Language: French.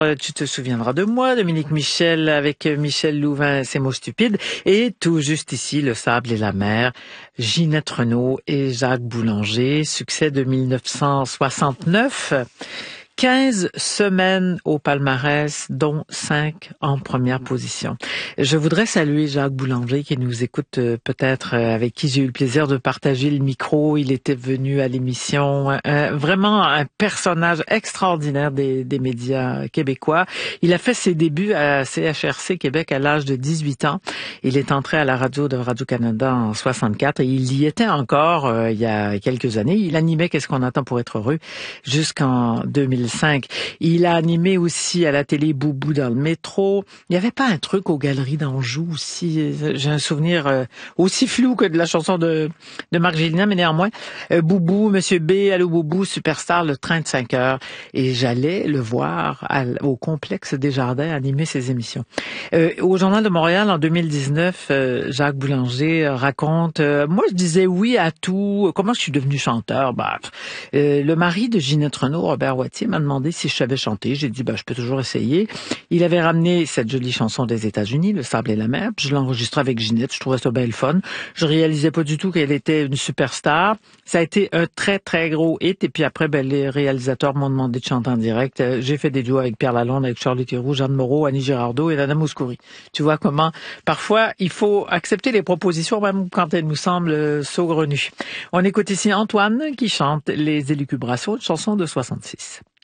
Tu te souviendras de moi, Dominique Michel avec Michel Louvain, ses mots stupides. Et tout juste ici, Le sable et la mer, Ginette Renault et Jacques Boulanger, succès de 1969. 15 semaines au palmarès, dont 5 en première position. Je voudrais saluer Jacques Boulanger qui nous écoute peut-être, avec qui j'ai eu le plaisir de partager le micro. Il était venu à l'émission, vraiment un personnage extraordinaire des médias québécois. Il a fait ses débuts à CHRC Québec à l'âge de 18 ans. Il est entré à la radio de Radio-Canada en 64 et il y était encore il y a quelques années. Il animait Qu'est-ce qu'on attend pour être heureux jusqu'en 2005. Il a animé aussi à la télé Boubou dans le métro. Il n'y avait pas un truc aux Galeries d'Anjou aussi. J'ai un souvenir aussi flou que de la chanson de Marc Gélina, mais néanmoins, Boubou, Monsieur B, Allô Boubou, Superstar, le train de 5 heures. Et j'allais le voir au complexe des Jardins animer ses émissions. Au Journal de Montréal, en 2019, Jacques Boulanger raconte, moi je disais oui à tout. Comment je suis devenu chanteur? Le mari de Ginette Renault, Robert Wattier, m'a demandé si je savais chanter. J'ai dit, je peux toujours essayer. Il avait ramené cette jolie chanson des États-Unis, Le sable et la mer. Puis je l'enregistrais avec Ginette. Je trouvais ça bien le fun. Je réalisais pas du tout qu'elle était une superstar. Ça a été un très, très gros hit. Et puis après, les réalisateurs m'ont demandé de chanter en direct. J'ai fait des duos avec Pierre Lalonde, avec Charlie Theroux, Jeanne Moreau, Annie Girardot et Nana Mouskouri. Tu vois comment, parfois, il faut accepter les propositions, même quand elles nous semblent saugrenues. On écoute ici Antoine qui chante Les élucubrations, une chanson de 66.